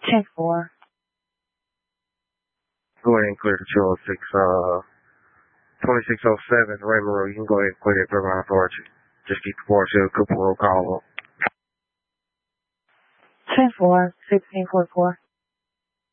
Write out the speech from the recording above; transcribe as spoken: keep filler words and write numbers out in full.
ten four. Go ahead and clear the two oh six, uh, twenty-six oh seven, Raymond Road. You can go ahead and clear that Fairmount Authority. Just keep the Forest Hill Cooper Road call up. ten four, sixteen forty-four.